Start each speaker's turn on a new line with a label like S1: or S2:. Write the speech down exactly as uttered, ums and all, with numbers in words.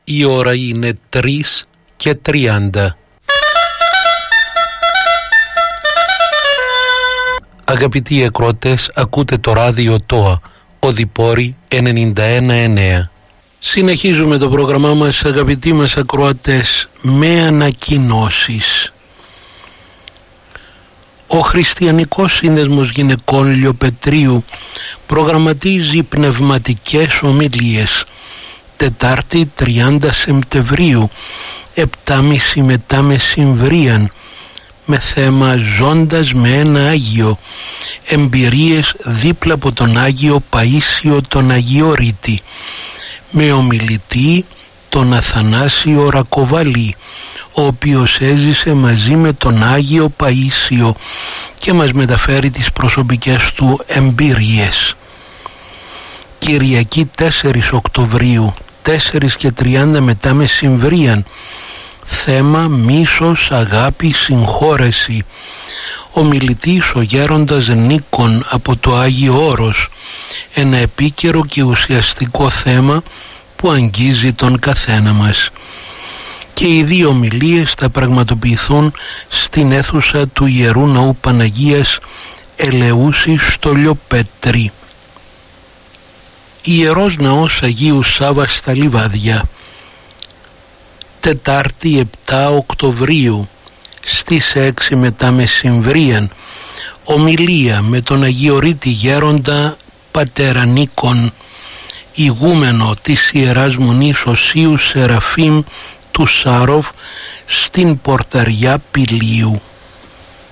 S1: Η ώρα είναι τρεις και τριάντα. Αγαπητοί ακροατές, ακούτε το ράδιο ΤΟΑ, Οδυπόρη ενενήντα ένα εννέα. Συνεχίζουμε το πρόγραμμά μας, αγαπητοί μας ακροατές, με ανακοινώσεις. Ο Χριστιανικός Σύνδεσμος Γυναικών Λιοπετρίου προγραμματίζει πνευματικές ομιλίες Τετάρτη τριάντα Σεπτεμβρίου, επτά και μισή μετά μεσημβρίαν, με θέμα «Ζώντας με ένα Άγιο, εμπειρίες δίπλα από τον Άγιο Παΐσιο τον Αγιορείτη», με ομιλητή τον Αθανάσιο Ρακοβαλή, ο οποίος έζησε μαζί με τον Άγιο Παΐσιο και μας μεταφέρει τις προσωπικές του εμπειρίες. Κυριακή τέσσερις Οκτωβρίου, τέσσερα και τριάντα μετά μεσημβρίαν, θέμα «Μίσος, αγάπη, συγχώρεση». Ομιλητής ο γέροντας Νίκον από το Άγιο Όρος, ένα επίκαιρο και ουσιαστικό θέμα που αγγίζει τον καθένα μας. Και οι δύο ομιλίες θα πραγματοποιηθούν στην αίθουσα του Ιερού Ναού Παναγίας Ελεούση στο Λιοπέτρι. Ιερός Ναός Αγίου Σάββα στα Λιβάδια, Τετάρτη επτά Οκτωβρίου στις έξι μετά μεσημβρίαν, ομιλία με τον Αγιορείτη Γέροντα Πατέρα Νίκον, ηγούμενο της Ιεράς Μονής Οσίου Σεραφείμ του Σάροφ στην Πορταριά Πηλίου.